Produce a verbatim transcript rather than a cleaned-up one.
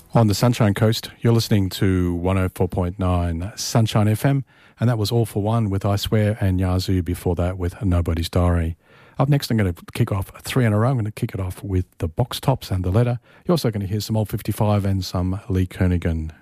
On the Sunshine Coast, you're listening to one oh four point nine Sunshine F M, and that was All For One with I Swear and Yazoo before that with Nobody's Diary. Up next, I'm going to kick off three in a row. I'm going to kick it off with the Box Tops and The Letter. You're also going to hear some Old fifty-five and some Lee Kernaghan